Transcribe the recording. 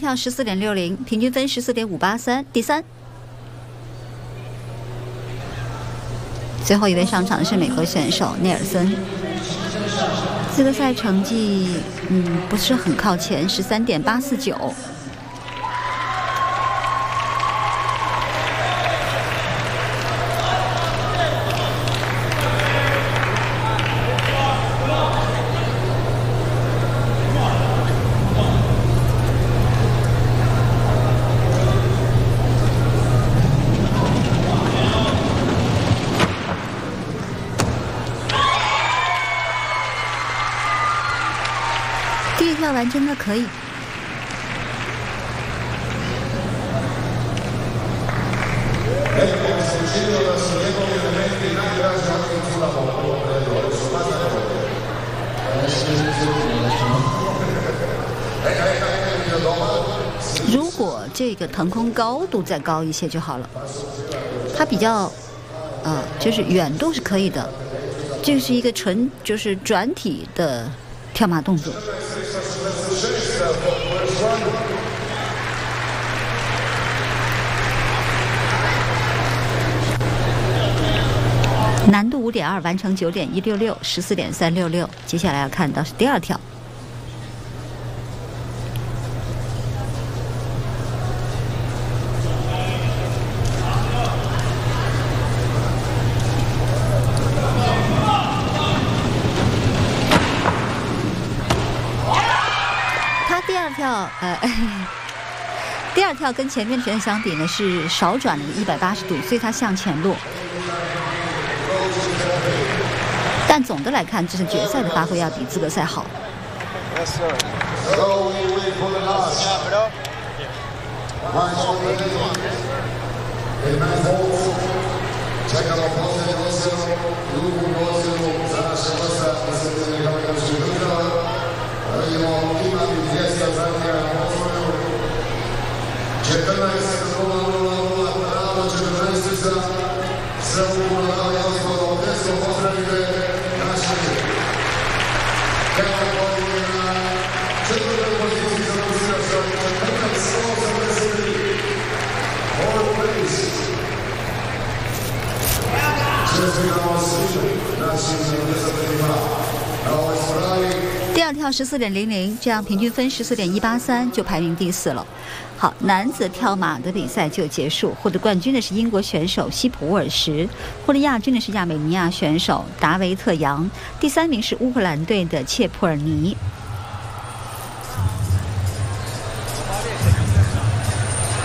跳14.60，平均分14.583，第3。最后一位上场的是美国选手内尔森，资格赛成绩不是很靠前，13.849。第一跳完真的可以。如果这个腾空高度再高一些就好了，它比较就是远度是可以的，这是一个纯就是转体的跳马动作。难度5.2，完成9.166， 14.366。接下来要看到是第2跳。他第2跳第2跳跟前面的相比呢是少转了180度，所以他向前落。但总的来看，这是决赛的发挥要比资格赛好。第2跳14.00，这样平均分14.183，就排名第4了。好，男子跳马的比赛就结束，获得冠军的是英国选手希普沃尔什，获得亚军的是亚美尼亚选手达维特扬，第3名是乌克兰队的切普尔尼。